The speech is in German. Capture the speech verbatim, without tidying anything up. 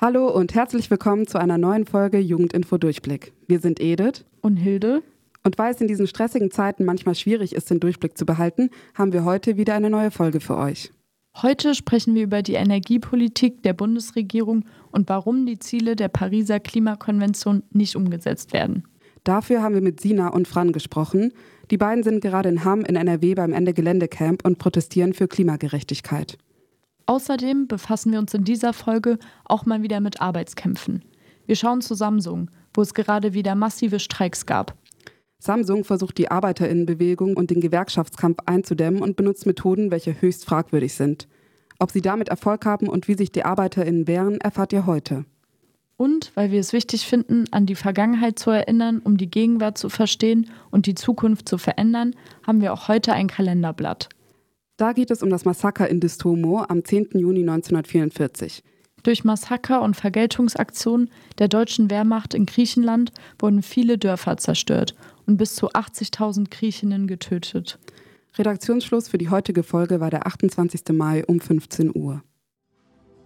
Hallo und herzlich willkommen zu einer neuen Folge Jugendinfo Durchblick. Wir sind Edith und Hilde. Und weil es in diesen stressigen Zeiten manchmal schwierig ist, den Durchblick zu behalten, haben wir heute wieder eine neue Folge für euch. Heute sprechen wir über die Energiepolitik der Bundesregierung und warum die Ziele der Pariser Klimakonvention nicht umgesetzt werden. Dafür haben wir mit Sina und Fran gesprochen. Die beiden sind gerade in Hamm in N R W beim Ende Geländecamp und protestieren für Klimagerechtigkeit. Außerdem befassen wir uns in dieser Folge auch mal wieder mit Arbeitskämpfen. Wir schauen zu Samsung, wo es gerade wieder massive Streiks gab. Samsung versucht die ArbeiterInnenbewegung und den Gewerkschaftskampf einzudämmen und benutzt Methoden, welche höchst fragwürdig sind. Ob sie damit Erfolg haben und wie sich die ArbeiterInnen wehren, erfahrt ihr heute. Und weil wir es wichtig finden, an die Vergangenheit zu erinnern, um die Gegenwart zu verstehen und die Zukunft zu verändern, haben wir auch heute ein Kalenderblatt. Da geht es um das Massaker in Distomo am zehnten Juni neunzehnhundertvierundvierzig. Durch Massaker und Vergeltungsaktionen der deutschen Wehrmacht in Griechenland wurden viele Dörfer zerstört und bis zu achtzigtausend Griechinnen getötet. Redaktionsschluss für die heutige Folge war der achtundzwanzigsten Mai um fünfzehn Uhr.